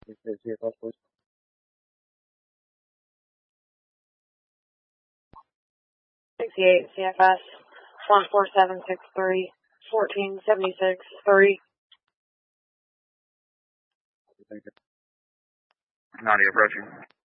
CFS, please. 68 CFS 14763 1476 3. Thank you. Nadia approaching.